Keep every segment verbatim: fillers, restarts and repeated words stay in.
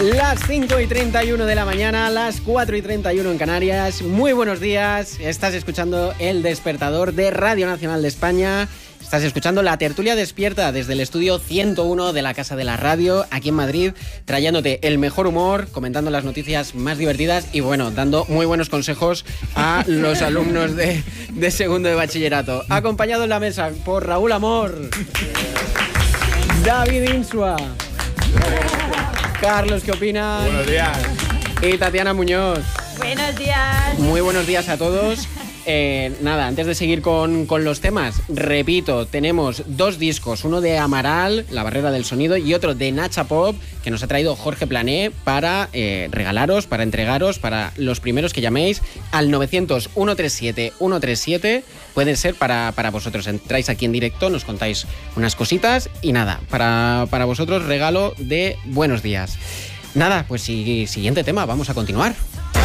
Las cinco y treinta y uno de la mañana, las cuatro y treinta y uno en Canarias. Muy buenos días. Estás escuchando El Despertador de Radio Nacional de España. Estás escuchando La Tertulia Despierta desde el estudio ciento uno de la Casa de la Radio, aquí en Madrid, trayéndote el mejor humor, comentando las noticias más divertidas y, bueno, dando muy buenos consejos a los alumnos de, de segundo de bachillerato. Acompañado en la mesa por Raúl Amor, David Insua, Carlos, ¿qué opinas? Buenos días. Y Tatiana Muñoz. Buenos días. Muy buenos días a todos. Eh, nada, antes de seguir con, con los temas, repito, tenemos dos discos, uno de Amaral, La Barrera del Sonido, y otro de Nacha Pop, que nos ha traído Jorge Plané para eh, regalaros, para entregaros, para los primeros que llaméis al novecientos, ciento treinta y siete, ciento treinta y siete. Puede ser para, para vosotros. Entráis aquí en directo, nos contáis unas cositas y nada, para, para vosotros regalo de buenos días. Nada, pues sí, siguiente tema, vamos a continuar.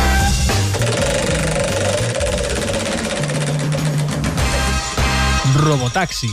Robotaxi.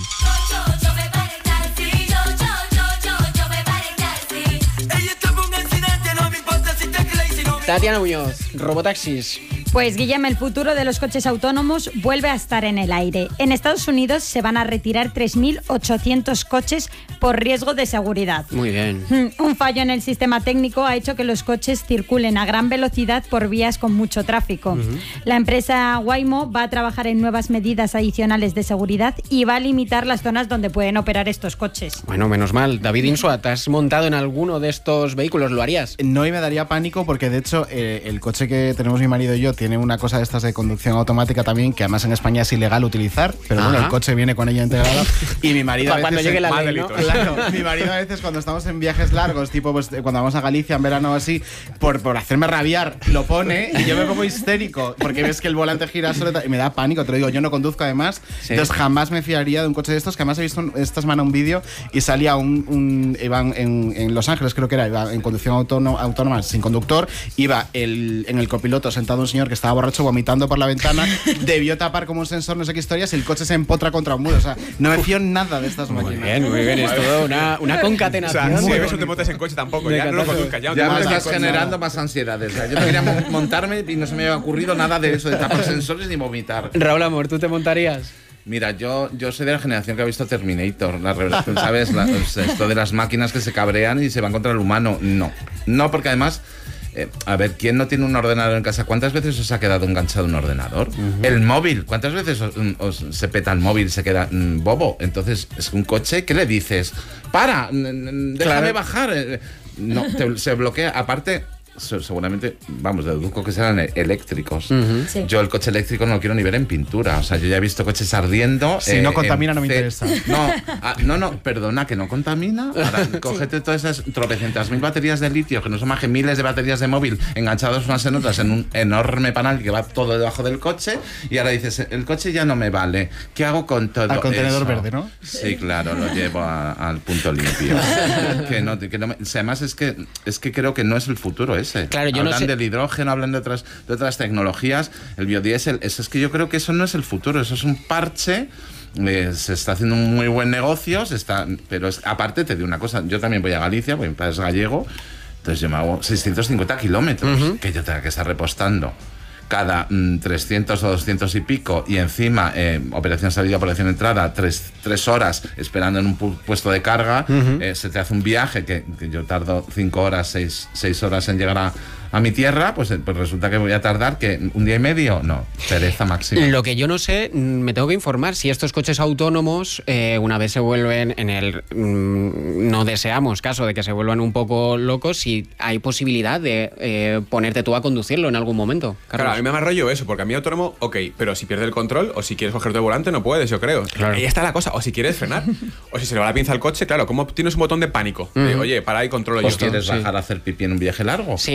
Tatiana Muñoz, Robotaxis. Pues, Guillem, el futuro de los coches autónomos vuelve a estar en el aire. En Estados Unidos se van a retirar tres mil ochocientos coches por riesgo de seguridad. Muy bien. Un fallo en el sistema técnico ha hecho que los coches circulen a gran velocidad por vías con mucho tráfico. Uh-huh. La empresa Waymo va a trabajar en nuevas medidas adicionales de seguridad y va a limitar las zonas donde pueden operar estos coches. Bueno, menos mal. David Insua, ¿te has montado en alguno de estos vehículos? ¿Lo harías? No, y me daría pánico porque, de hecho, eh, el coche que tenemos mi marido y yo tiene una cosa de estas de conducción automática también, que además en España es ilegal utilizar, pero Ajá. bueno, el coche viene con ella integrado y mi marido a veces cuando llegue la ley, ¿no? Claro, mi marido a veces cuando estamos en viajes largos, tipo pues cuando vamos a Galicia en verano o así, por, por hacerme rabiar, lo pone y yo me pongo histérico porque ves que el volante gira solo y me da pánico, te lo digo, yo no conduzco además, sí. Entonces jamás me fiaría de un coche de estos, que además he visto un, esta semana un vídeo y salía un, un iban en, en Los Ángeles, creo que era, iba en conducción autónoma, autónoma sin conductor, iba el, en el copiloto sentado un señor que estaba borracho vomitando por la ventana, debió tapar como un sensor, no sé qué historias, y el coche se empotra contra un muro. O sea, no me fío nada de estas máquinas. Muy bien, muy bien. Es todo una, una concatenación. O sea, si ves o te montas en coche tampoco, ya no lo conduzcas. Ya, ya me estás generando más ansiedades. O sea, yo no quería montarme y no se me había ocurrido nada de eso, de tapar sensores ni vomitar. Raúl Amor, ¿tú te montarías? Mira, yo, yo soy de la generación que ha visto Terminator, la revelación, ¿sabes? La, esto de las máquinas que se cabrean y se van contra el humano. No, no, porque además... Eh, a ver, ¿quién no tiene un ordenador en casa? ¿Cuántas veces os ha quedado enganchado un ordenador? Uh-huh. El móvil, ¿cuántas veces os, os se peta el móvil, se queda mm, bobo? Entonces, es un coche, ¿qué le dices? ¡Para! ¡Déjame claro. bajar! No, te, se bloquea. Aparte... seguramente, vamos, deduzco que serán eléctricos. Uh-huh. Sí. Yo el coche eléctrico no lo quiero ni ver en pintura. O sea, yo ya he visto coches ardiendo. Si eh, no contamina, no me interesa. No, ah, no, no, perdona, que no contamina. Ahora, cógete sí. todas esas tropecientas mil baterías de litio, que no son más que miles de baterías de móvil enganchadas unas en otras en un enorme panel que va todo debajo del coche. Y ahora dices, el coche ya no me vale. ¿Qué hago con todo Al contenedor eso? verde, ¿no? Sí, claro, lo llevo a, al punto limpio. que no, que no me, o sea, además es que, es que creo que no es el futuro. Claro, yo hablan no sé. del hidrógeno, hablan de otras, de otras tecnologías, el biodiesel, eso es que yo creo que eso no es el futuro, eso es un parche, eh, se está haciendo un muy buen negocio, se está, pero es, aparte te digo una cosa, yo también voy a Galicia, porque mi padre es gallego, entonces yo me hago seiscientos cincuenta kilómetros, uh-huh. que yo tenga que estar repostando cada mm, trescientos o doscientos y pico y encima eh, operación salida, operación entrada, tres, tres horas esperando en un pu- puesto de carga, uh-huh. eh, se te hace un viaje que, que yo tardo cinco horas, seis, seis horas en llegar a, a mi tierra, pues, pues resulta que voy a tardar que un día y medio, no, pereza máxima. Lo que yo no sé, me tengo que informar si estos coches autónomos, eh, una vez se vuelven en el, mmm, no deseamos caso de que se vuelvan un poco locos, si hay posibilidad de eh, ponerte tú a conducirlo en algún momento. Carlos. Claro, a mí me da más rollo eso, porque a mí autónomo, ok, pero si pierdes el control o si quieres cogerte el volante no puedes, yo creo. Claro. Ahí está la cosa, o si quieres frenar, o si se le va la pinza al coche, claro, ¿cómo tienes un botón de pánico? Mm. De, oye, para y controlo yo. yo. ¿O quieres sí. bajar a hacer pipí en un viaje largo? Sí, es que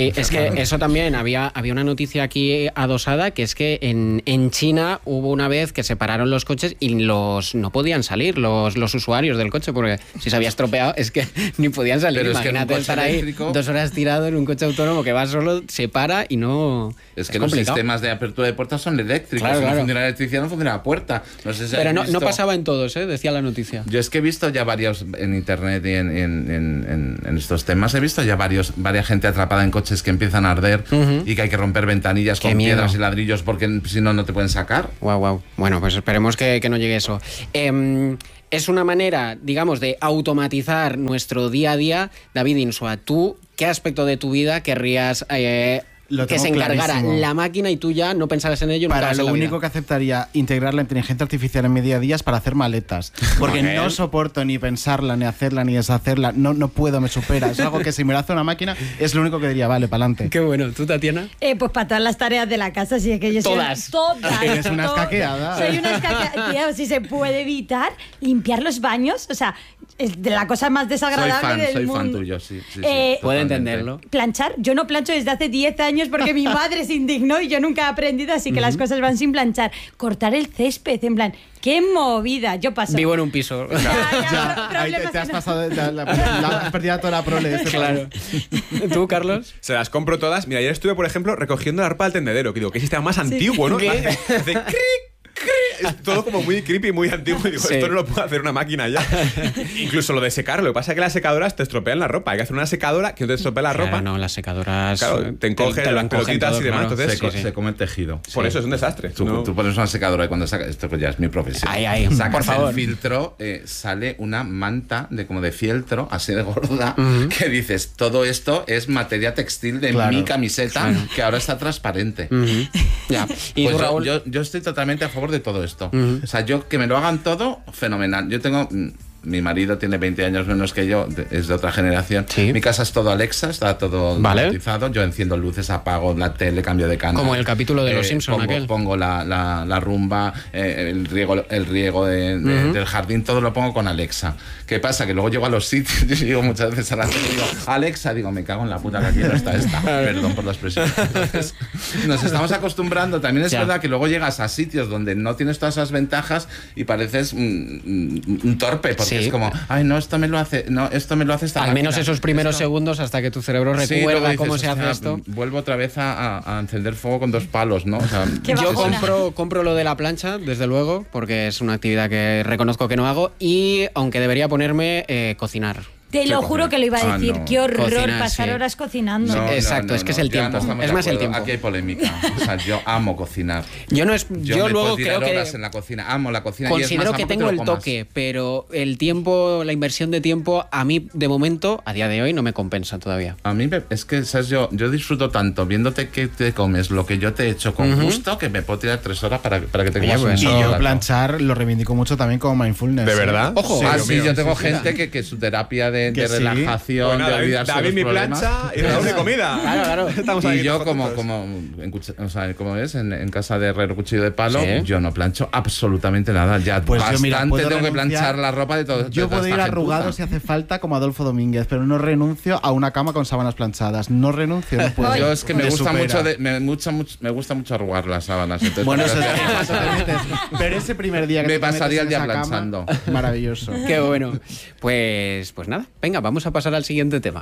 Eh, eso también, había, había una noticia aquí adosada, que es que en, en China hubo una vez que se pararon los coches y los no podían salir los, los usuarios del coche, porque si se había estropeado es que ni podían salir. Pero es que en un Imagínate coche estar ahí eléctrico- dos horas tirado en un coche autónomo que va solo, se para y no... Es que los complicado. sistemas de apertura de puertas son eléctricos. Claro, si claro. no funciona la electricidad, no funciona la puerta. No sé si Pero has no, no visto- pasaba en todos, ¿eh? Decía la noticia. Yo es que he visto ya varios en internet y en, en- en- en- en estos temas, he visto ya varios, varias gente atrapada en coches que empiezan a arder Ujú. y que hay que romper ventanillas Qué con miedo. piedras y ladrillos porque si no, no te pueden sacar. Wow, wow. Bueno, pues esperemos que, que no llegue eso. Em, es una manera, digamos, de automatizar nuestro día a día. David Insua, ¿tú qué aspecto de tu vida querrías eh, Lo que tengo se encargara clarísimo. la máquina y tú ya no pensaras en ello nunca Para más en lo la vida? único que aceptaría integrar la inteligencia artificial en mi día a día es para hacer maletas. Porque Joder. no soporto ni pensarla, ni hacerla, ni deshacerla. No, no puedo, me supera. Es algo que si me lo hace una máquina, es lo único que diría, vale, para adelante. Qué bueno. ¿Tú, Tatiana? Eh, pues para todas las tareas de la casa, sí es que yo soy- Todas. todas. Eres una todas. escaqueada. Soy una escaqueada. Tío, si se puede evitar limpiar los baños, o sea, es de la cosa más Soy desagradable fan, del soy mundo. fan tuyo, sí. sí, sí, Eh, Puede totalmente. entenderlo. Planchar, yo no plancho desde hace diez años porque mi madre se indignó y yo nunca he aprendido, así que las cosas van sin planchar. Cortar el césped, en plan, qué movida, yo paso. Vivo en un piso. Ya, ya, Ya, pro- ahí te, problemas te has que no- pasado, de- la, la, la- has perdido toda la prole de este Claro. ¿Tú, Carlos? Se las compro todas. Mira, ayer estuve, por ejemplo, recogiendo la ropa del tendedero. Que digo, qué sistema más antiguo, ¿no? ¿Qué? Hace, hace cric, cric. Es todo como muy creepy, muy antiguo. Y digo, Sí. esto no lo puede hacer una máquina ya. Incluso lo de secar. Lo que pasa es que las secadoras te estropean la ropa. Hay que hacer una secadora que no te estropee la ropa. Claro, no, las secadoras... Claro, te encogen lo las encogen pelotitas todo, y demás, claro. entonces- Se, co- Sí, sí. se come el tejido. Por eso es un desastre. Tú, No- tú pones una secadora y cuando sacas, esto pues ya es mi profesión. Ay, ay, Sacas por favor. el filtro, eh, sale una manta de como de fieltro, así de gorda, que dices, todo esto es materia textil de Claro. mi camiseta, que ahora está transparente. Ujú. Ya. Y Pues tú, yo, Raúl, yo, yo estoy totalmente a favor de todo esto. O sea, yo que me lo hagan todo, fenomenal. Yo tengo... mm, Mi marido tiene veinte años menos que yo, de- es de otra generación. Sí. Mi casa es todo Alexa, está todo Vale. automatizado. Yo enciendo luces, apago la tele, cambio de canal. Como el capítulo de Los Simpson, pongo, aquel. Pongo la, la- la rumba, eh, el riego, el riego de- de- Ujú. del jardín, todo lo pongo con Alexa. ¿Qué pasa? Que luego llego a los sitios y digo muchas veces a la tele, digo, Alexa, digo, me cago en la puta que aquí no está esta. Perdón por la expresión. Entonces, nos estamos acostumbrando. También es Ya. verdad que luego llegas a sitios donde no tienes todas esas ventajas y pareces un, un- un torpe, porque Sí. es como, ay, no, esto me lo hace, no, esto me lo hace esta al menos máquina. esos primeros Esto- segundos hasta que tu cerebro Sí, recuerda luego dices, cómo se hace "Hostia, esto. Vuelvo otra vez a, a- a encender fuego con dos palos, ¿no? O sea, Qué Yo bajona. compro, compro lo de la plancha, desde luego, porque es una actividad que reconozco que no hago y aunque debería ponerme eh, cocinar. Te lo Sí, juro cocinar. que lo iba a Ah, decir. no. Qué horror Cocinar, pasar sí. horas cocinando. No, Exacto, es que es el ya tiempo. estamos Es de más el acuerdo. tiempo. Aquí hay polémica. O sea, yo amo cocinar. Yo no es, Yo, yo, me luego puedo tirar creo horas que en la cocina. Amo la cocina. y es considero más, que amo te tengo lo el comas. toque, pero el tiempo, la inversión de tiempo, a mí de momento, a día de hoy, no me compensa todavía. A mí me- es que, ¿sabes? Yo, yo disfruto tanto viéndote que te comes lo que yo te he hecho con gusto que me puedo tirar tres horas para, para que te Oye, comas pues, un Y solo yo plato. planchar lo reivindico mucho también como mindfulness. ¿De ¿eh? verdad? Ojo. Ah, Dios sí, mío, yo tengo sí, gente que, que su terapia de, Que de sí. relajación, Pues nada, de David, olvidarse David de los mi problemas. plancha y Raúl mi comida. Claro, claro. Estamos ahí Y yo todos como, juntos. como, en cuch- o sea, como es, en, en casa de herrero cuchillo de palo, Sí. yo no plancho absolutamente nada. Ya Pues yo, bastante mira, puedo tengo que renunciar. planchar la ropa de todo. de Yo toda puedo ir esta arrugado gentuza. si hace falta como Adolfo Domínguez, pero no renuncio a una cama con sábanas planchadas. No renuncio, no puedo. Yo es que me Me gusta supera. mucho, de- me, mucha mucho- me gusta mucho arrugar las sábanas. Entonces, Bueno, pero- eso es cuando te metes. Pero ese primer día que Me te metes pasaría en el día esa cama, planchando. maravilloso. Qué bueno. Pues, pues nada, venga, vamos a pasar al siguiente tema.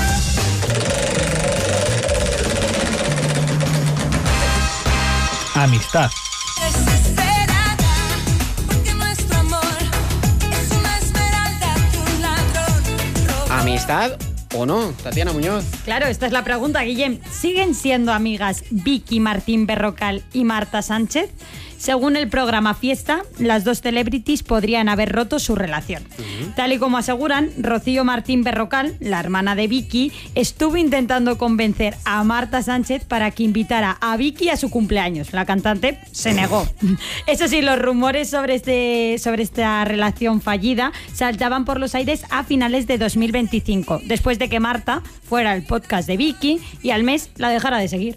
Amistad. Desesperada, porque nuestro amor es una esmeralda que un ladrón robó. ¿Amistad o no? Tatiana Muñoz. Claro, esta es la pregunta, Guillem. ¿Siguen siendo amigas Vicky Martín Berrocal y Marta Sánchez? Según el programa Fiesta, las dos celebrities podrían haber roto su relación. Tal y como aseguran, Rocío Martín Berrocal, la hermana de Vicky, estuvo intentando convencer a Marta Sánchez para que invitara a Vicky a su cumpleaños. La cantante se negó. Eso sí, los rumores sobre, este, sobre esta relación fallida saltaban por los aires a finales de dos mil veinticinco, después de que Marta fuera al podcast de Vicky y al mes la dejara de seguir.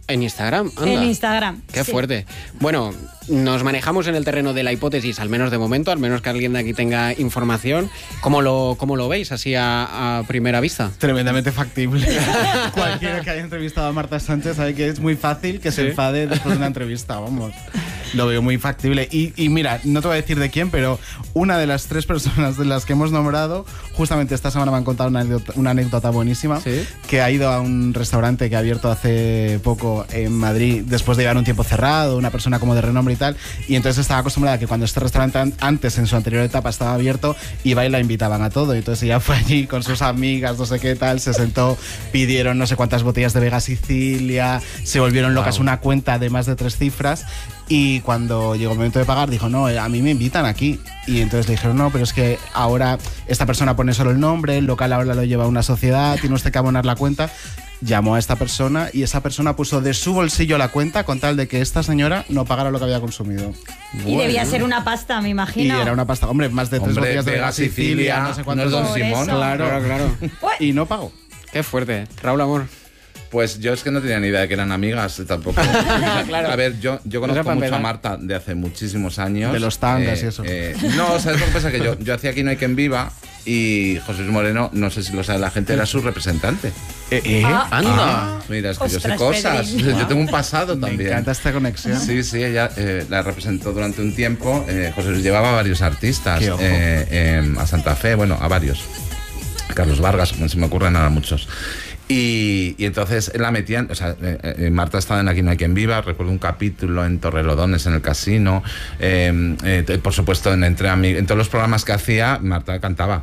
En Instagram, anda. En Instagram. Qué sí. fuerte. Bueno, nos manejamos en el terreno de la hipótesis, al menos de momento, al menos que alguien de aquí tenga información. ¿Cómo lo, cómo lo veis así a, a primera vista? Tremendamente factible. Cualquiera que haya entrevistado a Marta Sánchez sabe que es muy fácil que se ¿Sí? enfade después de una entrevista, vamos. Lo veo muy factible. Y, y mira, no te voy a decir de quién, pero una de las tres personas de las que hemos nombrado, justamente esta semana me han contado una anécdota, una anécdota buenísima, ¿Sí? que ha ido a un restaurante que ha abierto hace poco en Madrid, después de llevar un tiempo cerrado, una persona como de renombre y tal, y entonces estaba acostumbrada a que cuando este restaurante an- antes, en su anterior etapa, estaba abierto, iba y la invitaban a todo. Y entonces ella fue allí con sus amigas, no sé qué tal, se sentó, pidieron no sé cuántas botellas de Vega Sicilia, se volvieron locas, una cuenta de más de tres cifras. Y cuando llegó el momento de pagar, dijo, no, a mí me invitan aquí. Y entonces le dijeron, no, pero es que ahora esta persona pone solo el nombre, el local ahora lo lleva una sociedad, tiene usted que abonar la cuenta. Llamó a esta persona y esa persona puso de su bolsillo la cuenta con tal de que esta señora no pagara lo que había consumido. Y debía ser una pasta, me Y imagino. era una pasta, hombre, más de tres Hombre, botellas de Vega Vega Sicilia, Sicilia, no sé no cuántos. es Don Por Simón. eso. Claro, Claro, claro. Y no pagó. Qué fuerte. Raúl Amor. Pues yo es que no tenía ni idea de que eran amigas, eh, tampoco. Claro. A ver, yo, yo Eso conozco para mucho a empezar. Marta de hace muchísimos años. De los tangas Eh, y eso. eh, no, ¿sabes lo que pasa? Que yo, yo hacía Aquí no hay quien viva y José Luis Moreno, no sé si lo sabe la gente, era su representante. Eh, eh, Ah, Anda. Mira, es que yo sé Ostras, cosas. Pedrín. Yo tengo un pasado me también. encanta esta conexión. Sí, sí, ella eh, la representó durante un tiempo. Eh, José Luis llevaba a varios artistas Qué ojo. eh, eh, a Santa Fe, bueno, a varios. Carlos Vargas, se me ocurren ahora muchos. Y, y entonces la metían, o sea, eh, eh, Marta estaba en Aquí no hay quien viva, recuerdo un capítulo en Torrelodones, en el casino, eh, eh, por supuesto en, entre Amig- en todos los programas que hacía, Marta cantaba.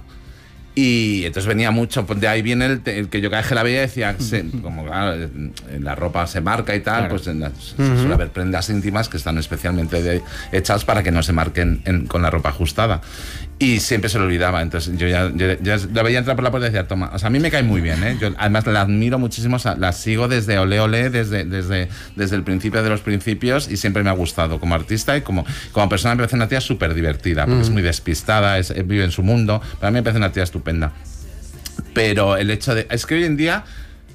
Y entonces venía mucho, pues de ahí viene el, te- el que yo cada vez que la veía decía, se- como claro, en la ropa se marca y tal, Claro. pues en las- suele haber prendas íntimas que están especialmente de- hechas para que no se marquen en- con la ropa ajustada. Y siempre se lo olvidaba, entonces yo ya, yo ya la veía entrar por la puerta y decía, toma, o sea, a mí me cae muy bien, ¿eh? Yo además la admiro muchísimo, o sea, la sigo desde Ole Ole, desde, desde, desde el principio de los principios y siempre me ha gustado como artista y como, como persona me parece una tía súper divertida, porque es muy despistada, es, vive en su mundo, para mí me parece una tía estupenda. Pero el hecho de... Es que hoy en día...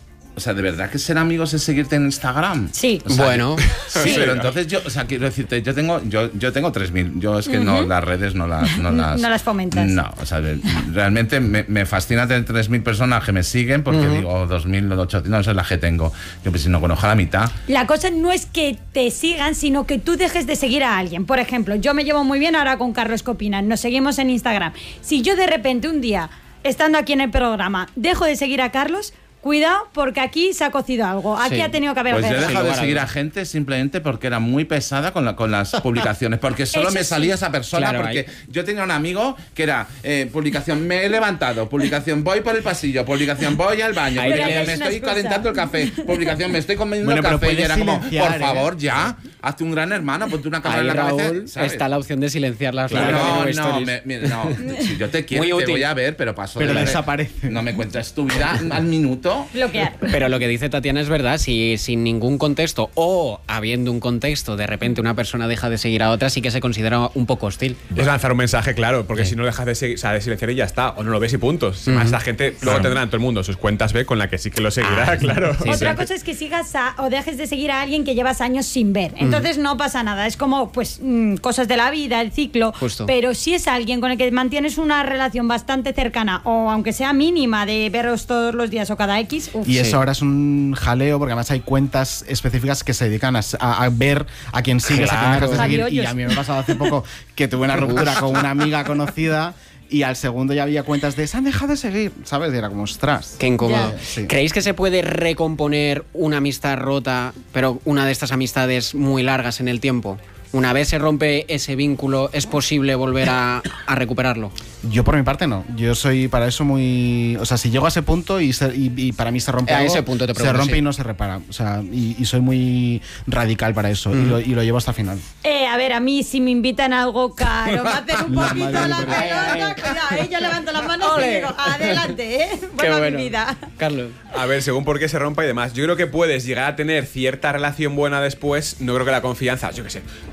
O sea, ¿de verdad que ser amigos es seguirte en Instagram? Sí. O sea, Bueno. Sí, pero entonces yo, o sea, quiero decirte, yo tengo, yo, yo tengo tres mil. Yo es que no, las redes no las, no las. No las fomentas. No, o sea, de- realmente me, me fascina tener tres mil personas que me siguen porque digo dos mil, ochocientos, no, esa es la que tengo. Yo pues si no conozco a la mitad. La cosa no es que te sigan, sino que tú dejes de seguir a alguien. Por ejemplo, yo me llevo muy bien ahora con Carlos Copina, nos seguimos en Instagram. Si yo de repente un día, estando aquí en el programa, dejo de seguir a Carlos, cuidado porque aquí se ha cocido algo. Aquí Sí. ha tenido que haber Pues yo he guerra. dejado de lugar a seguir a dudas. gente simplemente porque era muy pesada con, la- con las publicaciones. Porque solo Eso me sí. salía esa persona. Claro, porque ahí. yo tenía un amigo que era eh, publicación me he levantado, publicación voy por el pasillo, publicación voy al baño, Ahí publicación tenías me una estoy excusa. calentando el café, publicación me estoy comiendo Bueno, el pero café. Y puedes era como, silenciar, por ¿eh? favor, ya, hazte un gran hermano, ponte una cámara Ahí, en la cabeza. Raúl, ¿sabes? está la opción de silenciar las Claro, flores de no, Nueva no, Stories. me- me- no, si yo te quiero, Muy te útil. voy a ver, pero paso Pero de desaparece. No me cuentas tu vida al minuto. Bloquear. Pero lo que dice Tatiana es verdad, si sin ningún contexto o habiendo un contexto, de repente una persona deja de seguir a otra, sí que se considera un poco hostil. Es lanzar un mensaje claro, porque Sí. si no dejas de, seguir, o sea, de silenciar y ya está, o no lo ves y punto. Si más esa gente luego tendrá en todo el mundo sus cuentas B con la que sí que lo seguirá, Ah, claro. sí, Otra sí. cosa es que sigas a- o dejes de seguir a alguien que llevas años sin ver. Entonces no pasa nada. Es como, pues, mm, cosas de la vida, el ciclo. Justo. Pero si es alguien con el que mantienes una relación bastante cercana, o aunque sea mínima, de veros todos los días o cada X, uf, Y Sí. eso ahora es un jaleo, porque además hay cuentas específicas que se dedican a, a- a ver a quién sigues, a quién dejas de Claro. seguir. Y Javiollos. a mí me ha pasado hace poco que tuve una ruptura con una amiga conocida y al segundo ya había cuentas de se han dejado de seguir, ¿sabes? Y era como, ostras. Qué incómodo. Ya. Sí. ¿Creéis que se puede recomponer una amistad rota, pero una de estas amistades muy largas en el tiempo? Una vez se rompe ese vínculo, ¿es posible volver a, a recuperarlo? Yo por mi parte no. Yo soy para eso muy... O sea, si llego a ese punto y, se- y- y para mí se rompe A algo, ese punto te se pregunto, rompe sí. y no se repara. O sea, y, y soy muy radical para eso y, lo, y lo llevo hasta el final. Eh, a ver, a mí si me invitan a algo caro, me hacen un La poquito madre la de- pelota, cuidado, eh, yo levanto las manos y Ole. digo, adelante, ¿eh? Buena mi vida. Carlos. A ver, según por qué se rompa y demás. Yo creo que puedes llegar a tener cierta relación buena después. No creo que la confianza, yo qué sé,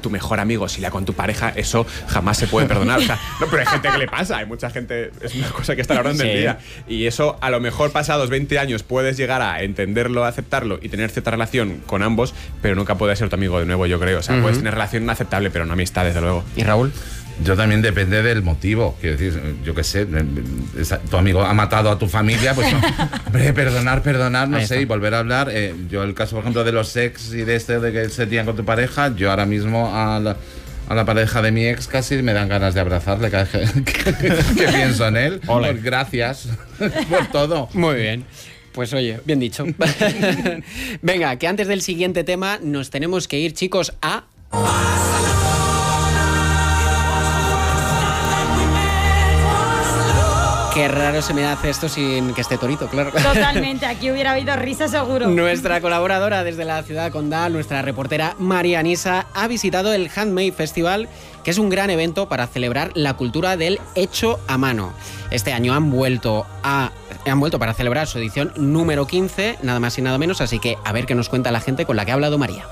tu mejor amigo se lía con tu pareja, eso jamás se puede perdonar. O sea, no, pero hay gente que le pasa, hay mucha gente, es una cosa que está a la orden del Sí. día. Y eso, a lo mejor pasados veinte años puedes llegar a entenderlo, a aceptarlo y tener cierta relación con ambos, pero nunca puedes ser tu amigo de nuevo, yo creo. O sea, uh-huh. puedes tener relación aceptable, pero no amistad, desde luego. ¿Y Raúl? Yo también depende del motivo. Quiero decir, yo qué sé, esa- tu amigo ha matado a tu familia, pues no, hombre, perdonar, perdonar, no Ahí sé, está. y volver a hablar. Eh, yo el caso, por ejemplo, de los ex y de este de que se tían con tu pareja, yo ahora mismo a la, a la pareja de mi ex casi me dan ganas de abrazarle cada vez que, que- que pienso en él. Ole. Pues gracias por todo. Muy bien. Pues oye, bien dicho. Venga, que antes del siguiente tema nos tenemos que ir, chicos, a... Qué raro se me hace esto sin que esté Torito, claro. Totalmente, aquí hubiera habido risa seguro. Nuestra colaboradora desde la ciudad condal, nuestra reportera María Nisa, ha visitado el Handmade Festival, que es un gran evento para celebrar la cultura del hecho a mano. Este año han vuelto a han vuelto para celebrar su edición número quince, nada más y nada menos, así que a ver qué nos cuenta la gente con la que ha hablado María.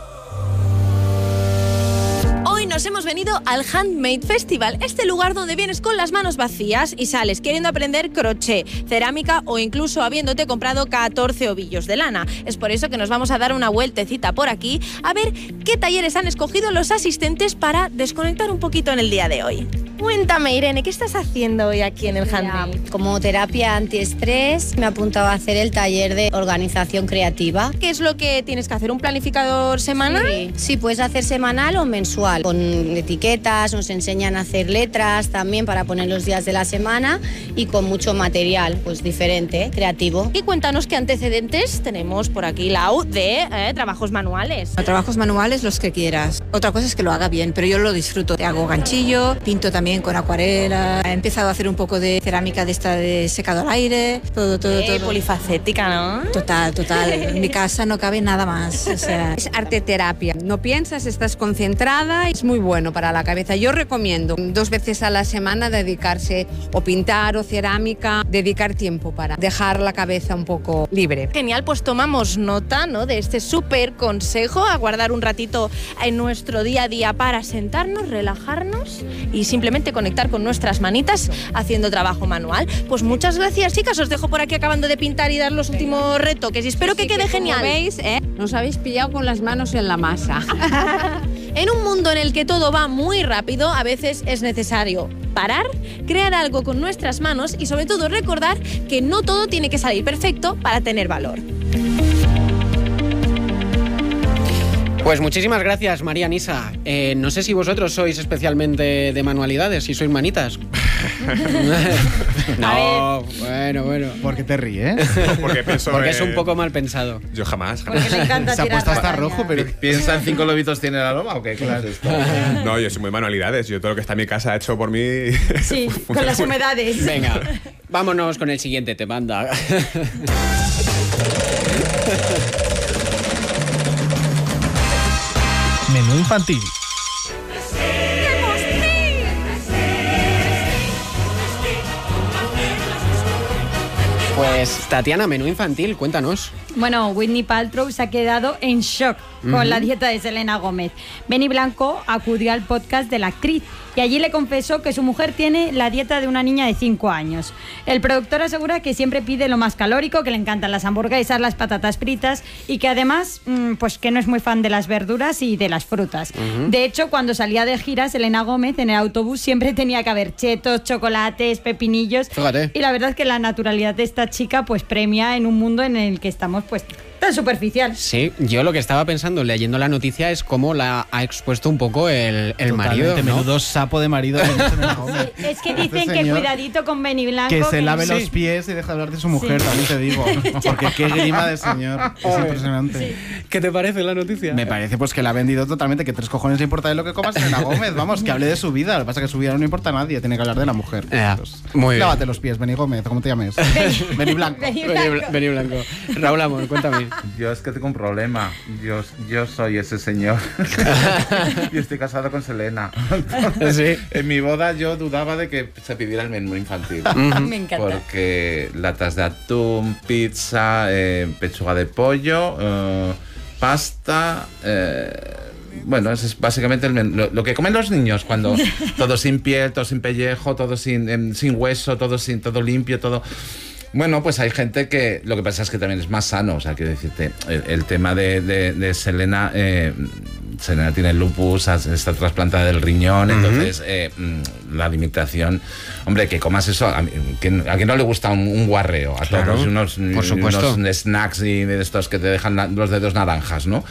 Hoy nos hemos venido al Handmade Festival, este lugar donde vienes con las manos vacías y sales queriendo aprender crochet, cerámica o incluso habiéndote comprado catorce ovillos de lana. Es por eso que nos vamos a dar una vueltecita por aquí a ver qué talleres han escogido los asistentes para desconectar un poquito en el día de hoy. Cuéntame, Irene, ¿qué estás haciendo hoy aquí en el Handmade? Como terapia antiestrés me he apuntado a hacer el taller de organización creativa. ¿Qué es lo que tienes que hacer? ¿Un planificador semanal? Sí, sí, puedes hacer semanal o mensual. Con etiquetas, nos enseñan a hacer letras también para poner los días de la semana y con mucho material, pues diferente, creativo. Y cuéntanos qué antecedentes tenemos por aquí, Lau, de eh, trabajos manuales. A trabajos manuales los que quieras. Otra cosa es que lo haga bien, pero yo lo disfruto. Hago ganchillo, pinto también con acuarela, he empezado a hacer un poco de cerámica de esta de secado al aire, todo, todo, Eh, todo. polifacética, ¿no? Total, total. En mi casa no cabe nada más. O sea, Es arte terapia. No piensas, estás concentrada, es muy bueno para la cabeza. Yo recomiendo dos veces a la semana dedicarse o pintar o cerámica, dedicar tiempo para dejar la cabeza un poco libre. Genial, pues tomamos nota, ¿no?, de este súper consejo, a guardar un ratito en nuestro día a día para sentarnos, relajarnos y simplemente conectar con nuestras manitas haciendo trabajo manual. Pues muchas gracias, chicas, os dejo por aquí acabando de pintar y dar los últimos retoques y espero que Así quede como genial. veis, ¿eh? Nos habéis pillado con las manos en la masa. En un mundo en el que todo va muy rápido, a veces es necesario parar, crear algo con nuestras manos y sobre todo recordar que no todo tiene que salir perfecto para tener valor. Pues muchísimas gracias, María Nisa. Eh, no sé si vosotros sois especialmente de manualidades, si sois manitas. No, bueno, bueno. ¿Por qué te ríes? Porque pienso Porque es en- un poco mal pensado. Yo jamás, Porque jamás. le encanta Se ha tirar puesto hasta caña. rojo, pero... ¿Piensa en cinco lobitos tiene la loma o qué? Claro, esto. No, yo soy muy manualidades. Yo todo lo que está en mi casa hecho por mí. Sí, con las humedades. Venga, vámonos con el siguiente te manda. Menú infantil. Pues Tatiana, menú infantil, cuéntanos. Bueno, Whitney Paltrow se ha quedado en shock con Ujú. la dieta de Selena Gómez. Benny Blanco acudió al podcast de la actriz y allí le confesó que su mujer tiene la dieta de una niña de cinco años. El productor asegura que siempre pide lo más calórico, que le encantan las hamburguesas, las patatas fritas y que además, mm, pues que no es muy fan de las verduras y de las frutas. Ujú. De hecho, cuando salía de gira, Selena Gómez en el autobús siempre tenía que haber chetos, chocolates, pepinillos. Fíjate. Y la verdad es que la naturalidad de esta chica pues premia en un mundo en el que estamos pues tan superficial. Sí, yo lo que estaba pensando leyendo la noticia es cómo la ha expuesto un poco el, el marido, Totalmente, ¿no? menudo sapo de marido. que no se me come. Es que Este dicen que señor cuidadito con Benny Blanco. Que se lave no- los pies y deja de hablar de su mujer, Sí. también te digo. Porque qué grima de señor. Es impresionante. ¿Qué te parece la noticia? Me parece pues que la ha vendido totalmente, que tres cojones le importa de lo que comas Selena Gómez. Vamos, que hable de su vida. Lo que pasa es que su vida no le importa a nadie, tiene que hablar de la mujer. Ya, Pues, muy bien. lávate los pies, Benny Gómez, ¿cómo te llames? Benny Blanco. Benny Benny Blanco. Bla- Benny Blanco. Raúl Amor, cuéntame. Yo es que tengo un problema. Yo, yo soy ese señor. Y estoy casado con Selena. Sí. En mi boda yo dudaba de que se pidiera el menú infantil. Me encanta. Porque latas de atún, pizza, eh, pechuga de pollo, eh, pasta, eh, bueno, eso es básicamente el men- lo, lo que comen los niños cuando todo sin piel, todo sin pellejo, todo sin, em, sin hueso, todo sin todo limpio, todo. Bueno, pues hay gente que lo que pasa es que también es más sano, o sea, quiero decirte, el, el tema de, de, de Selena, eh, Selena tiene lupus, está trasplantada del riñón, uh-huh. entonces eh, la alimentación, hombre, que comas eso, a, que, a quien no le gusta un, un guarreo, a claro, todos unos, por supuesto. unos snacks y de estos que te dejan la, los dedos naranjas, ¿no?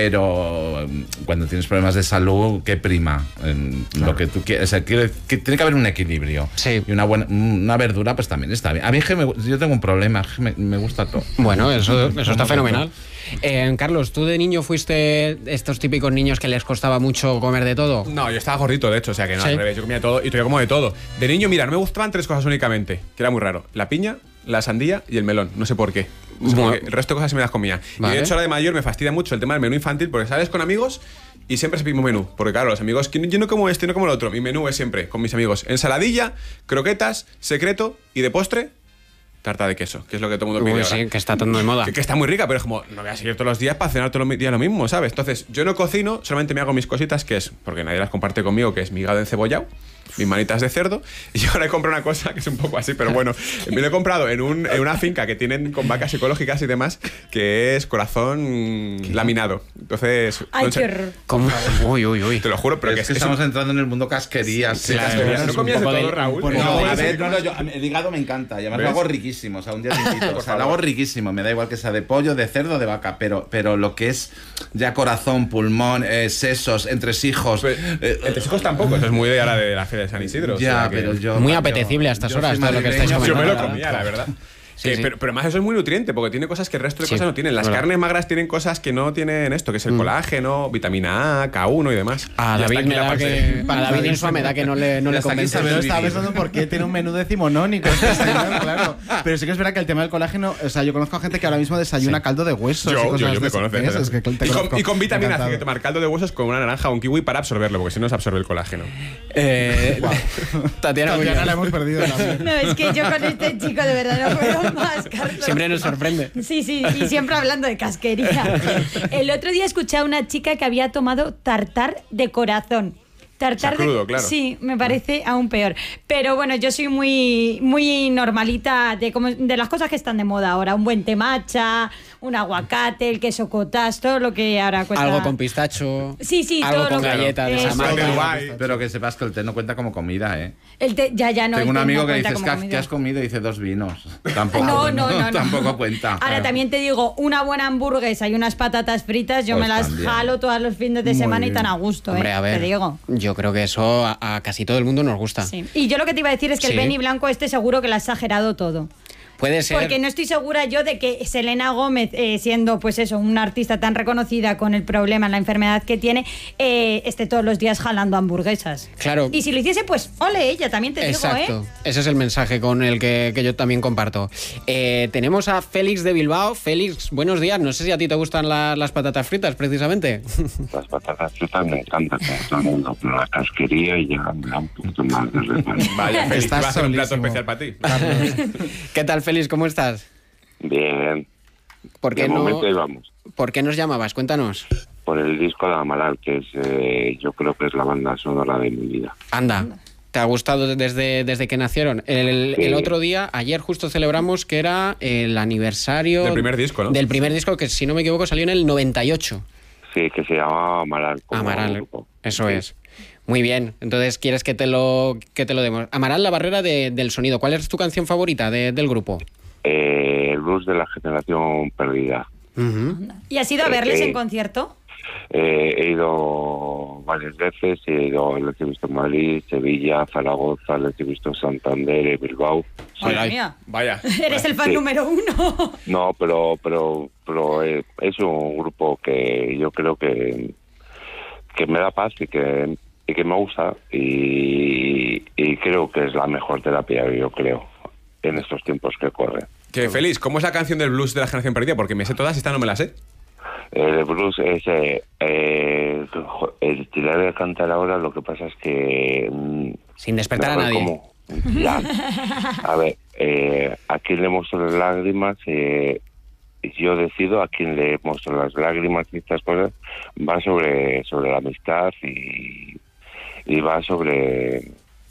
Pero cuando tienes problemas de salud, ¿qué prima? En claro. Lo que tú quieres, o sea, quiere, que tiene que haber un equilibrio. Sí. Y una buena una verdura, pues también está bien. A mí es que me, yo tengo un problema, es que me, me gusta todo. Bueno, eso, eso está fenomenal. Eh, Carlos, ¿tú de niño fuiste estos típicos niños que les costaba mucho comer de todo? No, yo estaba gordito, de hecho, o sea que no, ¿Sí? al revés, yo comía todo y todavía como de todo. De niño, mira, no me gustaban tres cosas únicamente, que era muy raro. La piña, la sandía y el melón, no sé por qué. No sé Bueno. por qué. El resto de cosas sí me las comía. Vale. Y de hecho ahora de mayor me fastidia mucho el tema del menú infantil porque sales con amigos y siempre es el mismo menú. Porque claro, los amigos, yo no como este, no como el otro. Mi menú es siempre, con mis amigos, ensaladilla, croquetas, secreto y de postre, tarta de queso, que es lo que todo el mundo pide Uy, ahora. sí, que está todo de moda. Que, que está muy rica, pero es como, no voy a seguir todos los días para cenar todos los días lo mismo, ¿sabes? Entonces, yo no cocino, solamente me hago mis cositas, que es, porque nadie las comparte conmigo, que es mi hígado encebollado, mis manitas de cerdo, y ahora he comprado una cosa que es un poco así, pero bueno, me lo he comprado en, un, en una finca que tienen con vacas ecológicas y demás, que es corazón laminado. Entonces, Ay, no sé, qué horror. ¿Cómo? Uy, uy, uy. te lo juro, pero Pero que es que es estamos un- entrando en el mundo casquerías. Sí, sí, claro, casquerías. no Un comías de poco todo, Raúl. No, No, a sí, ver, sí, no, no, yo, el hígado me encanta. Y además ¿Ves? lo hago riquísimo. O sea, un día te invito. Por O sea, lo favor. hago riquísimo. Me da igual que sea de pollo, de cerdo, de vaca. Pero, pero lo que es ya corazón, pulmón, eh, sesos, entresijos. Pues, eh, entre hijos tampoco, eso es muy de ahora de la feria de San Isidro. o Ya, sea que- pero yo. Muy yo- apetecible a estas yo horas, soy todo lo que estáis madrileño, Yo me lo comentando. comía, la verdad. Sí, Que- sí. Pero, pero además eso es muy nutriente, porque tiene cosas que el resto de Sí, cosas no tienen. Las es verdad. carnes magras tienen cosas que no tienen esto, que es el colágeno, vitamina A, K uno y demás. A Y hasta David aquí me la da parte- que a David Insua me da que no le, no Y le hasta aquí convence. sabes Pero estaba vivir. pensando por qué tiene un menú decimonónico este señor, claro. Pero sí que es verdad que el tema del colágeno, o sea, yo conozco a gente que ahora mismo desayuna caldo de huesos. y Yo, cosas yo, yo de me esas. conoces. ¿Ves? Es que te y, con, conozco. y con vitaminas, Encantado. hay que tomar caldo de huesos con una naranja o un kiwi para absorberlo, porque si no se absorbe el colágeno. Eh, Tatiana, muy Tatiana bien. la hemos perdido también. No, es que yo con este chico de verdad no puedo más, Carlos. Siempre nos sorprende. Sí, sí, y siempre hablando de casquería. El otro día escuché a una chica que había tomado tartar de corazón. Tartar O sea, crudo, de claro. Sí, me parece aún peor. Pero bueno, yo soy muy muy normalita de como de las cosas que están de moda ahora, un buen té matcha, un aguacate, el queso cottage, todo lo que ahora cuesta. Algo con pistacho. Sí, sí, algo todo con lo que- galletas de Eso. esa marca. Pero guay. Pero que sepas que el té no cuenta como comida, ¿eh? El té, ya ya no. Tengo el un té amigo no que cuenta dices, como ¿qué has, comida. qué has comido? Y dice, dos vinos. Tampoco. No, no, no, no. Tampoco cuenta. Ahora también te digo, una buena hamburguesa y unas patatas fritas, yo Pues me las también. jalo todos los fines de Muy semana y bien. tan a gusto, Hombre, ¿eh? a ver. Te digo. Yo creo que eso a, a casi todo el mundo nos gusta. Sí. Y yo lo que te iba a decir es que Sí. el Benny Blanco este seguro que lo ha exagerado todo. Puede ser. Porque no estoy segura yo de que Selena Gómez, eh, siendo pues eso, una artista tan reconocida con el problema, la enfermedad que tiene, eh, esté todos los días jalando hamburguesas. Claro. Y si lo hiciese, pues ole ella, también te Exacto. digo, ¿eh? Ese es el mensaje con el que, que yo también comparto. Eh, tenemos a Félix de Bilbao. Félix, buenos días. No sé si a ti te gustan la- las patatas fritas, precisamente. Las patatas fritas me encantan, como todo el mundo, pero la casquería ya me da un poquito más de reparo. Vaya, Félix, Estás va a hacer un plato solísimo. especial para ti. ¿Qué tal, Félix? ¿Cómo estás? Bien, ¿Por qué, de no, momento ahí vamos. ¿Por qué nos llamabas? Cuéntanos. Por el disco de Amaral, que es, eh, yo creo que es la banda sonora de mi vida. Anda. ¿Te ha gustado desde, desde que nacieron? El, Sí. el otro día, ayer justo celebramos que era el aniversario... Del primer disco, ¿no? Del primer disco que, si no me equivoco, salió en el noventa y ocho. Sí, que se llamaba Amaral. como Amaral, grupo. eso Sí. es. Muy bien, entonces quieres que te lo, que te lo demos. Amaral, la barrera de- del sonido. ¿Cuál es tu canción favorita de- del grupo? Eh, el blues de la generación perdida. Ujú. ¿Y has ido a verles Eh, en concierto? Eh, he ido varias veces, he ido, les he visto en Madrid, Sevilla, Zaragoza, les he visto en Santander, en Bilbao. Madre Ay, mía. Vaya. Eres el fan Sí. número uno. No, pero pero pero eh, es un grupo que yo creo que que me da paz y que y que me gusta y, y creo que es la mejor terapia, yo creo, en estos tiempos que corren. Que Félix, ¿cómo es la canción del blues de la generación perdida? Porque me sé todas y esta no me la sé. El blues es eh, eh, jo- el te la voy a cantar ahora, lo que pasa es que mm, Sin despertar a ver nadie. cómo- Ya. A ver, eh, a quién le muestro las lágrimas, eh, yo decido a quién le muestro las lágrimas y estas cosas, va sobre sobre la amistad y, y va sobre...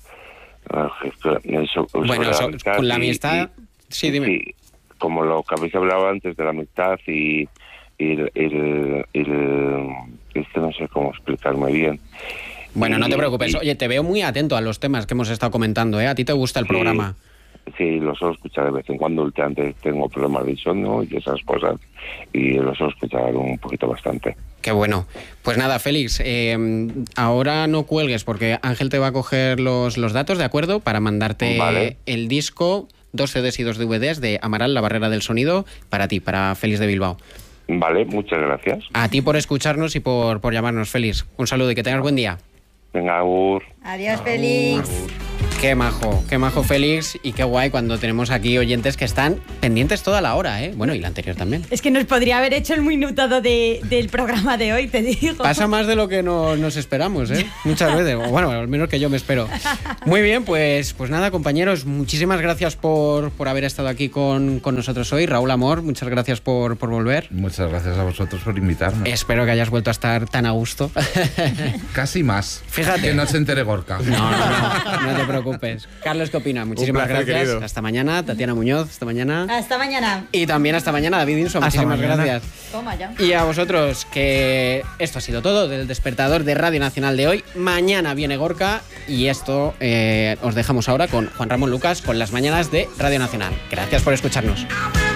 Eso, Bueno, so, con la amistad... Y, sí, dime. Sí, como lo que habéis hablado antes de la amistad y, y el, el, el... Es que no sé cómo explicarme bien. Bueno, y, no te preocupes. y, Oye, te veo muy atento a los temas que hemos estado comentando, ¿eh? ¿A ti te gusta el sí, programa? Sí, lo suelo escuchar de vez en cuando. Últimamente tengo problemas de insomnio y esas cosas. Y lo suelo escuchar un poquito bastante. Qué bueno. Pues nada, Félix, eh, ahora no cuelgues porque Ángel te va a coger los, los datos, ¿de acuerdo? Para mandarte Vale. el disco, dos C Ds y dos D V Ds de Amaral, La Barrera del Sonido, para ti, para Félix de Bilbao. Vale, muchas gracias. A ti por escucharnos y por, por llamarnos, Félix. Un saludo y que tengas buen día. Venga, Agur. Adiós, Félix. Qué majo, qué majo Félix y qué guay cuando tenemos aquí oyentes que están pendientes toda la hora, ¿eh? Bueno, y la anterior también. Es que nos podría haber hecho el minutado de, del programa de hoy, te digo. Pasa más de lo que no, nos esperamos, ¿eh? Muchas veces, o bueno, al menos que yo me espero. Muy bien, pues, pues nada, compañeros, muchísimas gracias por, por haber estado aquí con, con nosotros hoy. Raúl Amor, muchas gracias por, por volver. Muchas gracias a vosotros por invitarme. Espero que hayas vuelto a estar tan a gusto. Casi más. Fíjate. Que no se entere Gorka. No, no, no, no te preocupes. Carlos, ¿qué opina? Muchísimas placer, gracias. querido. Hasta mañana. Tatiana Muñoz, hasta mañana. Hasta mañana. Y también hasta mañana, David Inso. Hasta Muchísimas mañana. gracias. Toma ya. Y a vosotros, que esto ha sido todo del despertador de Radio Nacional de hoy. Mañana viene Gorka y esto eh, os dejamos ahora con Juan Ramón Lucas con las mañanas de Radio Nacional. Gracias por escucharnos.